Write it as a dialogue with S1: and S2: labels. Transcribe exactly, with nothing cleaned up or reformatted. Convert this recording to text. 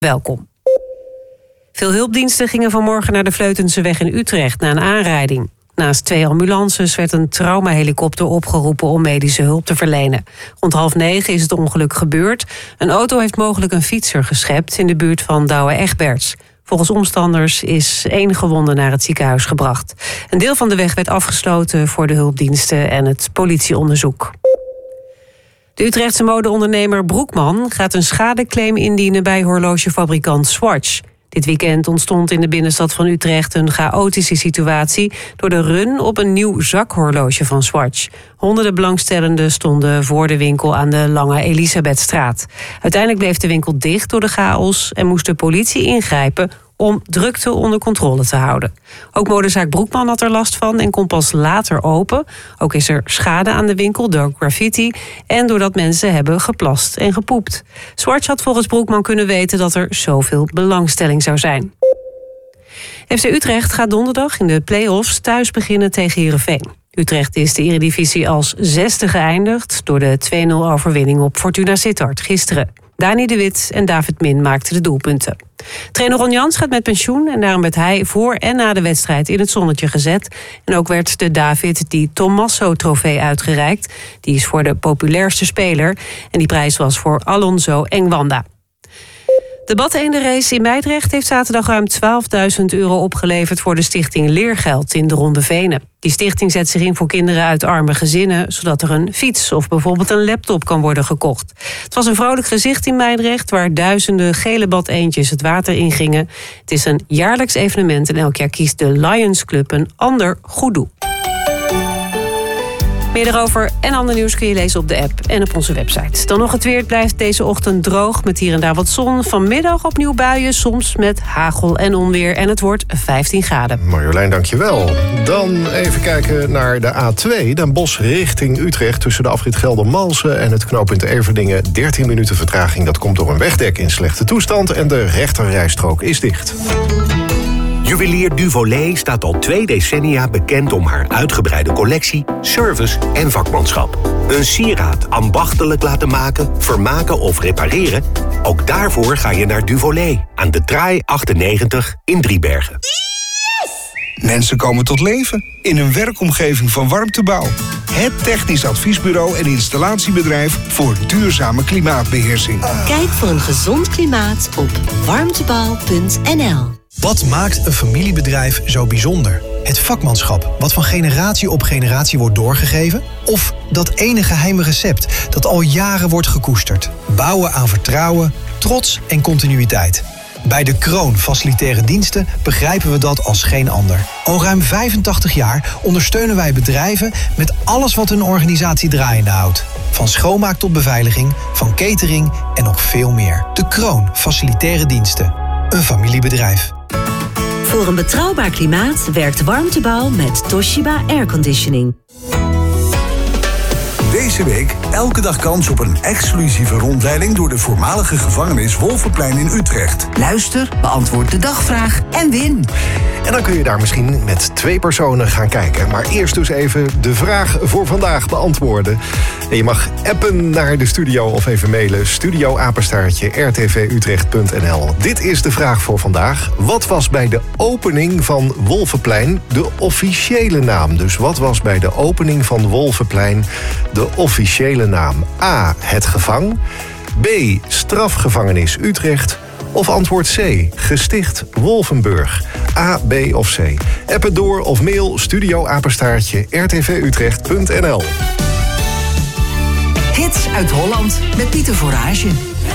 S1: Welkom. Veel hulpdiensten gingen vanmorgen naar de Vleutenseweg in Utrecht na een aanrijding. Naast twee ambulances werd een traumahelikopter opgeroepen om medische hulp te verlenen. Rond half negen is het ongeluk gebeurd. Een auto heeft mogelijk een fietser geschept in de buurt van Douwe-Egberts. Volgens omstanders is één gewonde naar het ziekenhuis gebracht. Een deel van de weg werd afgesloten voor de hulpdiensten en het politieonderzoek. De Utrechtse modeondernemer Broekman gaat een schadeclaim indienen bij horlogefabrikant Swatch. Dit weekend ontstond in de binnenstad van Utrecht een chaotische situatie door de run op een nieuw zakhorloge van Swatch. Honderden belangstellenden stonden voor de winkel aan de Lange Elisabethstraat. Uiteindelijk bleef de winkel dicht door de chaos en moest de politie ingrijpen om drukte onder controle te houden. Ook modezaak Broekman had er last van en kon pas later open. Ook is er schade aan de winkel door graffiti en doordat mensen hebben geplast en gepoept. Swatch had volgens Broekman kunnen weten dat er zoveel belangstelling zou zijn. F C Utrecht gaat donderdag in de play-offs thuis beginnen tegen Heerenveen. Utrecht is de Eredivisie als zesde geëindigd door de twee nul overwinning op Fortuna Sittard gisteren. Dani de Wit en David Min maakten de doelpunten. Trainer Ron Jans gaat met pensioen en daarom werd hij voor en na de wedstrijd in het zonnetje gezet. En ook werd de David die Tommaso-trofee uitgereikt. Die is voor de populairste speler en die prijs was voor Alonso Engwanda. De badeendenrace in Meidrecht heeft zaterdag ruim twaalfduizend euro opgeleverd voor de stichting Leergeld in de Ronde Venen. Die stichting zet zich in voor kinderen uit arme gezinnen, zodat er een fiets of bijvoorbeeld een laptop kan worden gekocht. Het was een vrolijk gezicht in Meidrecht, waar duizenden gele badeendjes het water ingingen. Het is een jaarlijks evenement en elk jaar kiest de Lions Club een ander goed doel. Meer erover en ander nieuws kun je lezen op de app en op onze website. Dan nog het weer. Het blijft deze ochtend droog met hier en daar wat zon. Vanmiddag opnieuw buien, soms met hagel en onweer. En het wordt vijftien graden.
S2: Marjolein, dankjewel. Dan even kijken naar de A twee. Den Bosch richting Utrecht tussen de afrit Geldermalsen en het knooppunt Everdingen. dertien minuten vertraging. Dat komt door een wegdek in slechte toestand. En de rechterrijstrook is dicht.
S3: Juwelier Duvolet staat al twee decennia bekend om haar uitgebreide collectie, service en vakmanschap. Een sieraad ambachtelijk laten maken, vermaken of repareren? Ook daarvoor ga je naar Duvolet aan de Traai achtennegentig in Driebergen.
S4: Yes! Mensen komen tot leven in een werkomgeving van Warmtebouw. Het technisch adviesbureau en installatiebedrijf voor duurzame klimaatbeheersing.
S5: Kijk voor een gezond klimaat op warmtebouw punt n l.
S6: Wat maakt een familiebedrijf zo bijzonder? Het vakmanschap, wat van generatie op generatie wordt doorgegeven? Of dat ene geheime recept dat al jaren wordt gekoesterd? Bouwen aan vertrouwen, trots en continuïteit. Bij De Kroon Facilitaire Diensten begrijpen we dat als geen ander. Al ruim vijfentachtig jaar ondersteunen wij bedrijven met alles wat hun organisatie draaiende houdt. Van schoonmaak tot beveiliging, van catering en nog veel meer. De Kroon Facilitaire Diensten. Een familiebedrijf.
S5: Voor een betrouwbaar klimaat werkt Warmtebouw met Toshiba Airconditioning.
S7: Deze week elke dag kans op een exclusieve rondleiding door de voormalige gevangenis Wolvenplein in Utrecht.
S8: Luister, beantwoord de dagvraag en win.
S2: En dan kun je daar misschien met twee personen gaan kijken. Maar eerst dus even de vraag voor vandaag beantwoorden. En je mag appen naar de studio of even mailen. studio apenstaartje r t v utrecht punt n l. Dit is de vraag voor vandaag. Wat was bij de opening van Wolvenplein de officiële naam? Dus wat was bij de opening van Wolvenplein de officiële naam? A. Het Gevang. B. Strafgevangenis Utrecht. Of antwoord C. Gesticht Wolvenburg. A, B of C. App het door of mail studio apenstaartje r t v utrecht punt n l.
S8: Hits uit Holland met Pieter Voorage.